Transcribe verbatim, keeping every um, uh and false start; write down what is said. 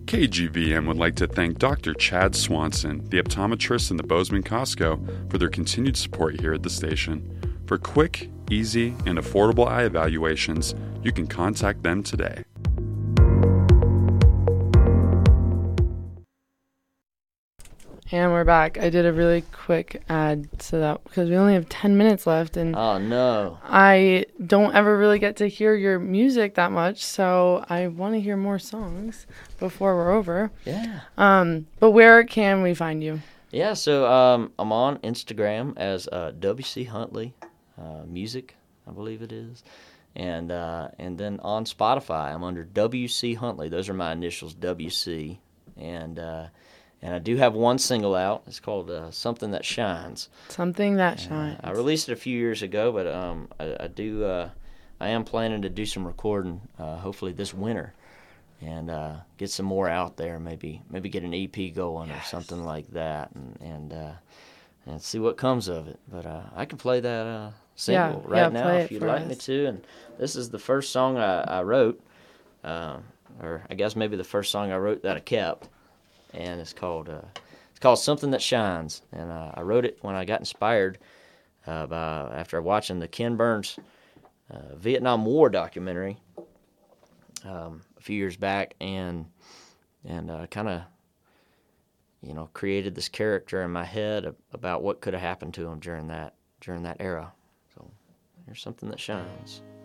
K G V M would like to thank Doctor Chad Swanson, the optometrist in the Bozeman Costco, for their continued support here at the station. For quick, easy, and affordable eye evaluations, you can contact them today. And we're back. I did a really quick ad so that because we only have ten minutes left, and oh no, I don't ever really get to hear your music that much, so I want to hear more songs before we're over. Yeah. Um, but where can we find you? Yeah, so um, I'm on Instagram as uh, W C Huntley uh, Music, I believe it is, and uh, and then on Spotify I'm under W C Huntley. Those are my initials, W C, and. Uh, And I do have one single out. It's called uh, Something That Shines. Something That Shines. Uh, I released it a few years ago, but um, I, I do. Uh, I am planning to do some recording, uh, hopefully this winter, and uh, get some more out there. Maybe maybe get an E P going yes. or something like that, and and uh, and see what comes of it. But uh, I can play that uh, single yeah, right yeah, now if you'd like us. me to. And this is the first song I, I wrote, uh, or I guess maybe the first song I wrote that I kept. And it's called uh, it's called Something That Shines, and uh, I wrote it when I got inspired uh, by after watching the Ken Burns uh, Vietnam War documentary um, a few years back, and and uh, kind of you know created this character in my head about what could have happened to him during that during that era. So here's Something That Shines.